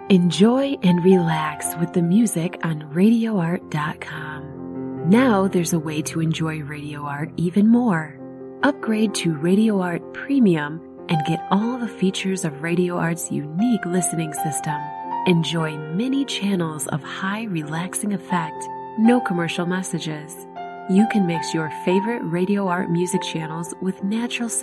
Enjoy and relax with the music on RadioArt.com. Now there's a way to enjoy Radio Art even more. Upgrade to Radio Art Premium and get all the features of Radio Art's unique listening system. Enjoy many channels of high relaxing effect, no commercial messages. You can mix your favorite Radio Art music channels with natural